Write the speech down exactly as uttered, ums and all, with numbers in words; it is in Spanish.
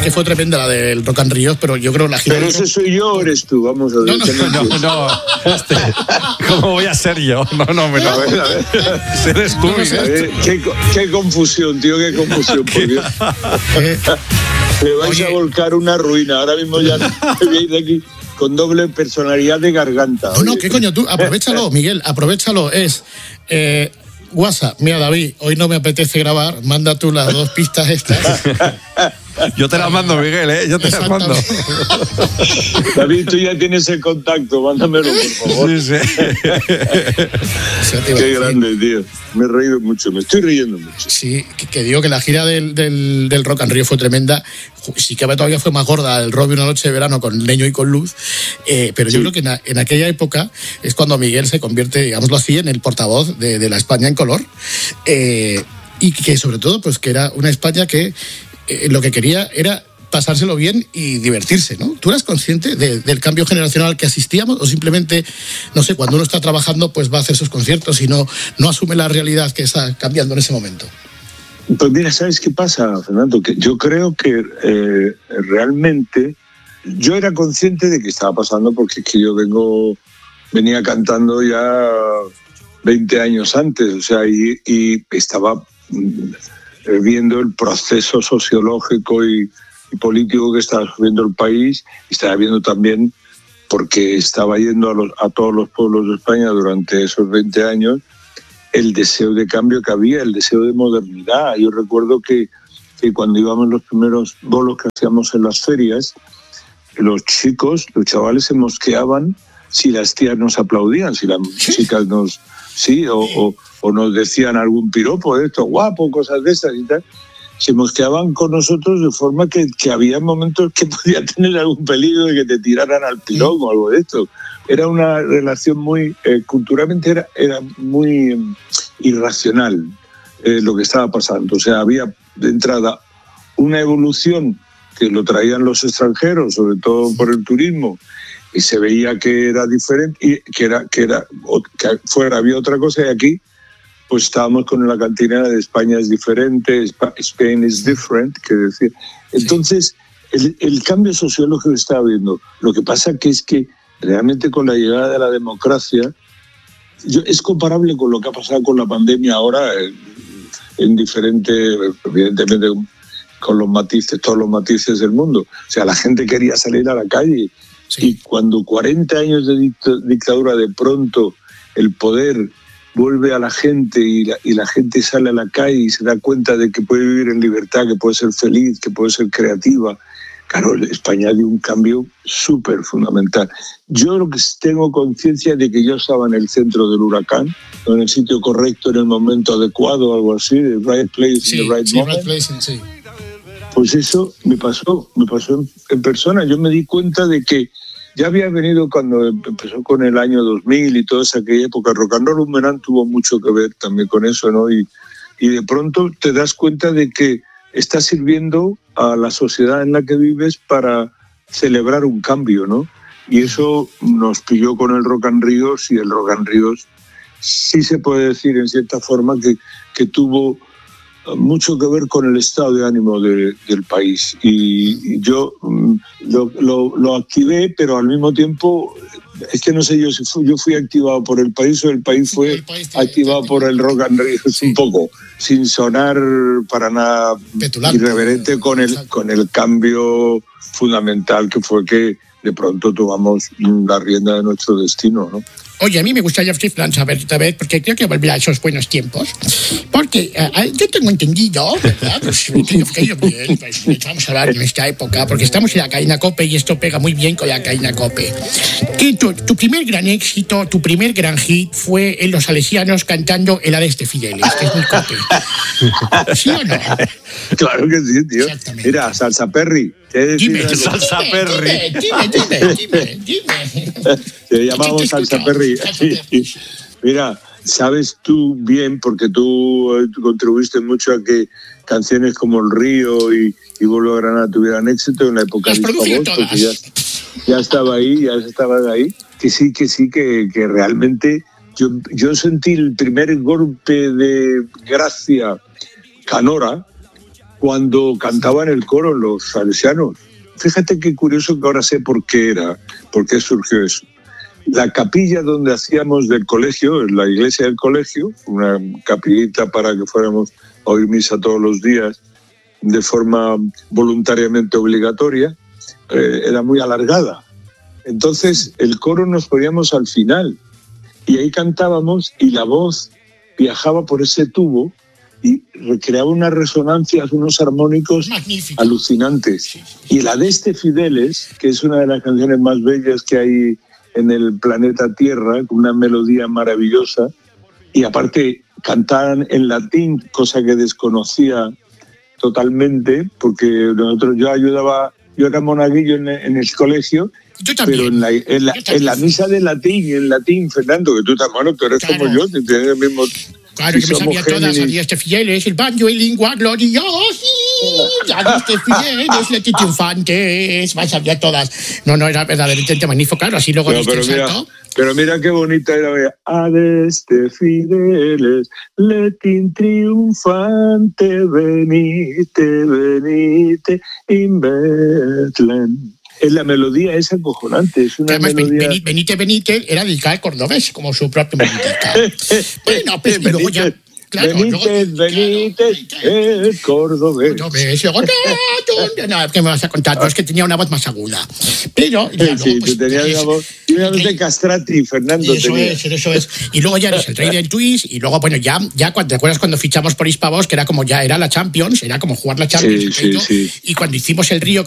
que fue tremenda la del Rock and Ríos, pero yo creo la gira... Pero ese soy yo o eres tú, vamos a ver. No, no, no, no. Este, ¿cómo voy a ser yo? No, no, me a ver, a ver. Eres tú, a ver, qué, qué confusión, tío, qué confusión, por Dios. Me vais Oye. a volcar una ruina. Ahora mismo ya me voy de aquí con doble personalidad de garganta. No, no, ¿qué coño? Tú, aprovechalo, Miguel, aprovechalo. Es... Eh, WhatsApp, mira David, hoy no me apetece grabar, manda tú las dos pistas estas. Yo te las mando, Miguel, ¿eh? Yo te las mando. David, tú ya tienes el contacto, mándamelo, por favor. Sí, sí. Qué grande, tío. Me he reído mucho, me estoy riendo mucho. Sí, que, que digo que la gira del, del, del Rock and Rio fue tremenda. Sí que todavía fue más gorda el Robbie Una Noche de Verano con Leño y con Luz, eh, pero sí. Yo creo que en, en aquella época es cuando Miguel se convierte, digámoslo así, en el portavoz de, de la España en color, eh, y que sobre todo pues que era una España que eh, lo que quería era pasárselo bien y divertirse, ¿no? ¿Tú eras consciente de, del cambio generacional al que asistíamos o simplemente, no sé, cuando uno está trabajando pues va a hacer sus conciertos y no, no asume la realidad que está cambiando en ese momento? Pues mira, ¿sabes qué pasa, Fernando? Que yo creo que eh, realmente yo era consciente de que estaba pasando porque es que yo vengo, venía cantando ya veinte años antes, o sea, y, y estaba viendo el proceso sociológico y, y político que estaba sufriendo el país, y estaba viendo también, porque estaba yendo a, los, a todos los pueblos de España durante esos veinte años, el deseo de cambio que había, el deseo de modernidad. Yo recuerdo que, que cuando íbamos los primeros bolos que hacíamos en las ferias, los chicos, los chavales se mosqueaban si las tías nos aplaudían, si las chicas nos... Sí, o, o, o nos decían algún piropo de esto, guapo, cosas de estas y tal. Se mosqueaban con nosotros de forma que, que había momentos que podía tener algún peligro de que te tiraran al pilón o algo de esto. Era una relación muy, eh, culturalmente era, era muy eh, irracional eh, lo que estaba pasando. O sea, había de entrada una evolución que lo traían los extranjeros, sobre todo por el turismo, y se veía que era diferente, y que era que era que fuera había otra cosa, y aquí pues estábamos con la cantinera de España es diferente, Spain is different, que decir. Entonces, el, el cambio sociológico que estaba viendo, lo que pasa que es que realmente con la llegada de la democracia, yo, es comparable con lo que ha pasado con la pandemia ahora, en, en diferente, evidentemente con los matices, todos los matices del mundo. O sea, la gente quería salir a la calle, sí. Y cuando cuarenta años de dictadura, de pronto el poder vuelve a la gente y la, y la gente sale a la calle y se da cuenta de que puede vivir en libertad, que puede ser feliz, que puede ser creativa. Claro, España dio un cambio súper fundamental. Yo lo que tengo conciencia de que yo estaba en el centro del huracán, en el sitio correcto, en el momento adecuado, algo así, the right place, sí, in the right sí, moment. Right place, sí. Pues eso me pasó, me pasó en, en persona. Yo me di cuenta de que ya había venido cuando empezó con el año dos mil y toda esa aquella época. Rock and Roll Boomerang tuvo mucho que ver también con eso, ¿no? Y, y de pronto te das cuenta de que está sirviendo a la sociedad en la que vives para celebrar un cambio, ¿no? Y eso nos pilló con el Rock and Ríos, y el Rock and Ríos sí se puede decir en cierta forma que, que tuvo mucho que ver con el estado de ánimo de, del país. Y, y yo lo, lo, lo activé, pero al mismo tiempo, es que no sé yo si fui, yo fui activado por el país o el país fue el país te, activado te, te, por el Rock and Ríos, sí. Un poco, sin sonar para nada petulante, irreverente con el, con el cambio fundamental que fue que de pronto tomamos la rienda de nuestro destino, ¿no? Oye, a mí me gustaría saber, saber, porque creo que volví a esos buenos tiempos, porque uh, yo tengo entendido, ¿verdad? Pues, que yo bien, pues, vamos a hablar en esta época, porque estamos en la cadena COPE y esto pega muy bien con la cadena COPE. Que tu, tu primer gran éxito, tu primer gran hit fue en Los Salesianos cantando El Hades de Fidelis, que es muy COPE. ¿Sí o no? Claro que sí, tío. Mira, Salsa Perry. Dime, dime, Salsa dime, Perry. Dime, dime, dime, dime. Te llamamos Salsa Perry. Mira, sabes tú bien, porque tú contribuiste mucho a que canciones como El Río y, y Vuelvo a Granada tuvieran éxito en la época de Disco Voz, porque ya, ya estaba ahí, ya estaban ahí. Que sí, que sí, que, que realmente yo, yo sentí el primer golpe de gracia canora cuando cantaban el coro los salesianos. Fíjate qué curioso que ahora sé por qué era, por qué surgió eso. La capilla donde hacíamos del colegio, la iglesia del colegio, una capillita para que fuéramos a oír misa todos los días de forma voluntariamente obligatoria, eh, era muy alargada. Entonces el coro nos poníamos al final y ahí cantábamos y la voz viajaba por ese tubo y recreaba unas resonancias, unos armónicos Magnífico. alucinantes. Y la de este Fideles, que es una de las canciones más bellas que hay en el planeta Tierra, con una melodía maravillosa, y aparte cantaban en latín, cosa que desconocía totalmente, porque nosotros yo ayudaba, yo era monaguillo en, en el colegio, Yo también. pero en la, en, la, en la misa de latín, en latín, Fernando, que tú también, bueno, tú eres Claro. como yo, tienes el mismo... Claro, que me somos sabía todas, Géminis. sabía este Fideles, el banjo, el lingua gloriosi, ya este Fideles, Leti triunfantes, me sabía todas. No, no, era verdaderamente magnífico, claro, así luego No, diste pero el mira, salto. pero mira qué bonita era. Ad este Fideles, letin triunfante, venite, venite, in Betlem. Es la melodía esa acojonante, es una Además, melodía... Benite, Benite, Benite era dedicada al cordobés, como su propio Benite. Bueno, pues, y luego ya... Claro, Benítez, luego, Benítez, claro, el cordobés. no ves, luego, no, tú, no, ¿qué me vas a contar? No, es que tenía una voz más aguda. Pero, ya, luego, Sí, pues, tú tenías es- una voz, una voz de castrati, Fernando. Eso tenía. es, eso es. Y luego ya eres el rey del twist, y luego, bueno, ya, ya cuando, ¿te acuerdas cuando fichamos por Hispavox, que era como ya era la Champions, era como jugar la Champions, Sí, sí, ¿no? sí. Y cuando hicimos el Río,